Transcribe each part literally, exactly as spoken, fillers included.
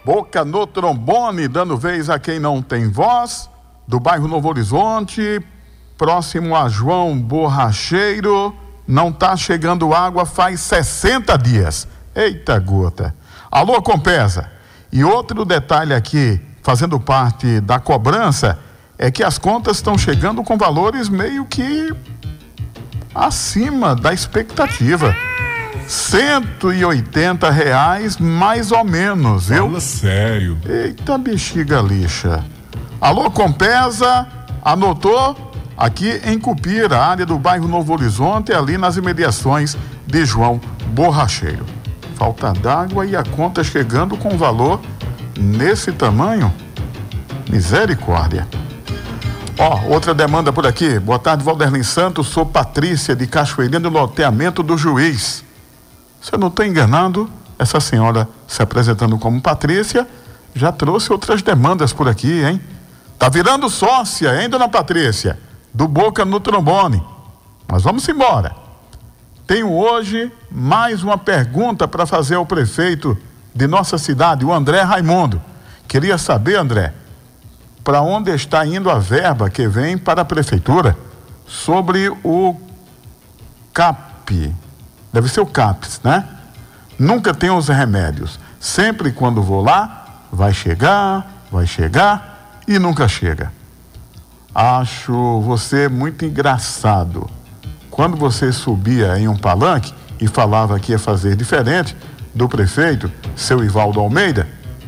Boca no trombone, dando vez a quem não tem voz, do bairro Novo Horizonte, próximo a João Borracheiro, não tá chegando água faz sessenta dias. Eita gota. Alô, Compesa. E outro detalhe aqui, fazendo parte da cobrança, é que as contas estão chegando com valores meio que acima da expectativa. cento e oitenta reais mais ou menos, viu? Fala sério. Eita bexiga lixa. Alô, Compesa, anotou? Aqui em Cupira, área do bairro Novo Horizonte, ali nas imediações de João Borracheiro. Falta d'água e a conta chegando com valor nesse tamanho? Misericórdia. Ó, outra demanda por aqui. Boa tarde, Valderlin Santos. Sou Patrícia de Cachoeirinha, do loteamento do Juiz. Se eu não estou enganado, essa senhora se apresentando como Patrícia já trouxe outras demandas por aqui, hein? Tá virando sócia, hein, dona Patrícia? Do Boca no Trombone. Mas vamos embora. Tenho hoje mais uma pergunta para fazer ao prefeito de nossa cidade, o André Raimundo. Queria saber, André, para onde está indo a verba que vem para a prefeitura sobre o CAP. Deve ser o CAPS, né? Nunca tem os remédios. Sempre quando vou lá, vai chegar, vai chegar e nunca chega. Acho você muito engraçado. Quando você subia em um palanque e falava que ia fazer diferente do prefeito, seu Ivaldo Almeida,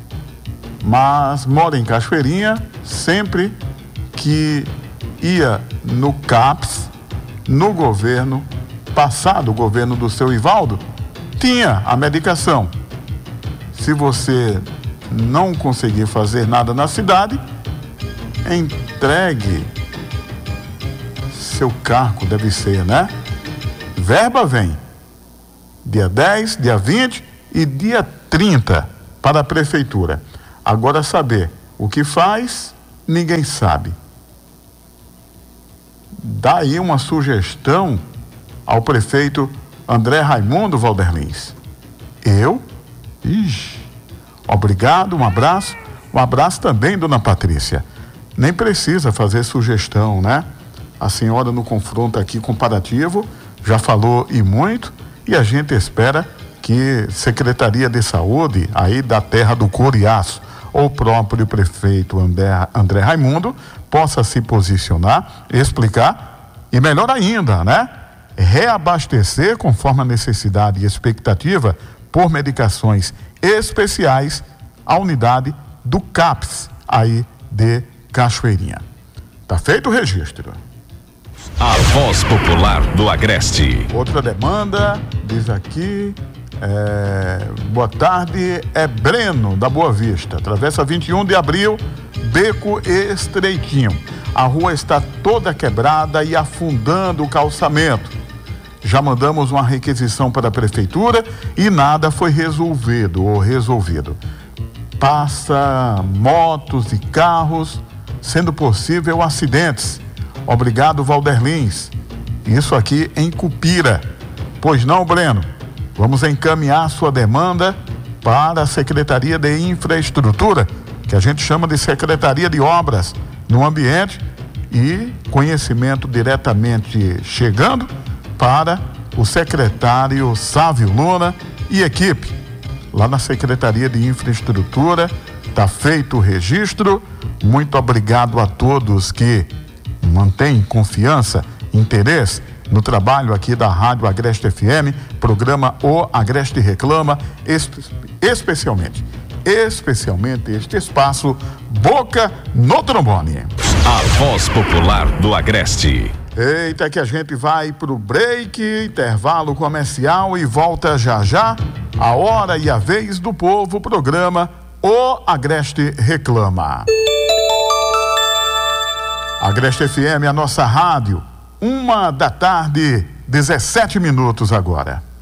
mas mora em Cachoeirinha, sempre que ia no CAPS, no governo passado, o governo do seu Ivaldo, tinha a medicação. Se você não conseguir fazer nada na cidade, entregue seu cargo, deve ser, né? Verba vem dia dez, dia vinte e dia trinta para a prefeitura. Agora saber o que faz, ninguém sabe. Dá aí uma sugestão ao prefeito André Raimundo, Valderlins. Eu? Ixi. Obrigado, um abraço. Um abraço também, dona Patrícia. Nem precisa fazer sugestão, né? A senhora no confronto aqui comparativo já falou e muito, e a gente espera que Secretaria de Saúde aí da terra do Coriaço ou o próprio prefeito André, André Raimundo possa se posicionar, explicar e melhor ainda, né? Reabastecer conforme a necessidade e expectativa por medicações especiais a unidade do CAPS aí de Cachoeirinha. Tá feito o registro. A voz popular do Agreste. Outra demanda, diz aqui, é, boa tarde, é Breno da Boa Vista, travessa vinte e um de abril, beco estreitinho. A rua está toda quebrada e afundando o calçamento. Já mandamos uma requisição para a prefeitura e nada foi resolvido ou resolvido. Passa motos e carros, sendo possível acidentes. Obrigado, Valderlins. Isso aqui em Cupira. Pois não, Breno? Vamos encaminhar sua demanda para a Secretaria de Infraestrutura, que a gente chama de Secretaria de Obras no Ambiente, e conhecimento diretamente chegando para o secretário Sávio Luna e equipe. Lá na Secretaria de Infraestrutura, está feito o registro. Muito obrigado a todos que mantêm confiança, interesse no trabalho aqui da Rádio Agreste F M, programa O Agreste Reclama, espe especialmente, especialmente este espaço Boca no Trombone. A voz popular do Agreste. Eita, que a gente vai pro break, intervalo comercial e volta já já. A hora e a vez do povo, programa O Agreste Reclama. Agreste F M, a nossa rádio, uma da tarde, dezessete minutos agora.